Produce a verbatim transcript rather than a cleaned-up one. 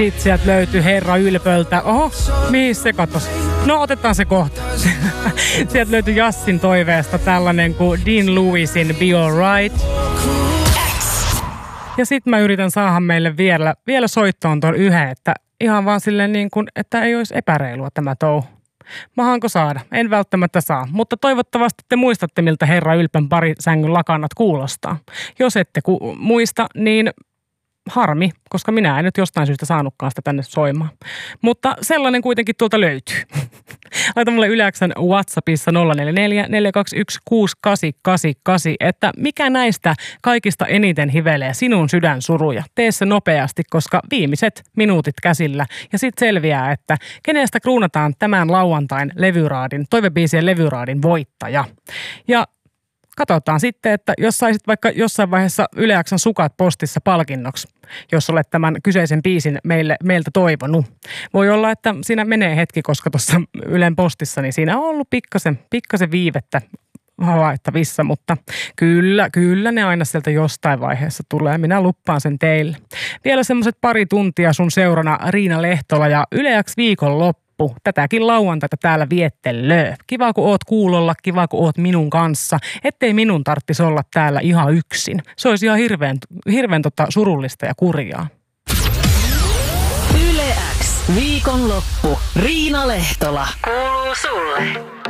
Sit sieltä löytyi Herra Ylpöltä. Oho, mihin se katos? No otetaan se kohta. Sieltä löytyi Jassin toiveesta tällainen kuin Dean Lewisin Be Alright. Ja sit mä yritän saada meille vielä, vielä soittoon tuon yhden, että ihan vaan silleen niin kuin, että ei olisi epäreilua tämä touhu. Mahaanko saada? En välttämättä saa, mutta toivottavasti te muistatte, miltä Herra Ylpön parisängyn lakanat kuulostaa. Jos ette ku- muista, niin harmi, koska minä en nyt jostain syystä saanutkaan sitä tänne soimaan. Mutta sellainen kuitenkin tuolta löytyy. Laita mulle Yleäksän WhatsAppissa nolla neljä neljä neljä kaksi yksi kuusi kahdeksan kahdeksan kahdeksan, että mikä näistä kaikista eniten hivelee sinun sydänsuruja. Tee se nopeasti, koska viimeiset minuutit käsillä. Ja sitten selviää, että kenestä kruunataan tämän lauantain levyraadin, toivebiisien levyraadin voittaja. Ja katsotaan sitten, että jos saisit vaikka jossain vaiheessa Yle X:n sukat postissa palkinnoksi, jos olet tämän kyseisen biisin meille, meiltä toivonut. Voi olla, että siinä menee hetki, koska tuossa Ylen postissa, niin siinä on ollut pikkasen, pikkasen viivettä havaittavissa, mutta kyllä, kyllä ne aina sieltä jostain vaiheessa tulee. Minä luppaan sen teille. Vielä semmoiset pari tuntia sun seurana Riina Lehtola ja Yle X viikonloppu. Tätäkin lauantaita täällä viettelöö. Kiva, kun oot kuulolla, kiva, kun oot minun kanssa. Ettei minun tarvitsisi olla täällä ihan yksin. Se olisi ihan hirveän, hirveän tota surullista ja kurjaa. Yle X viikonloppu. Riina Lehtola. Kuuluu sulle.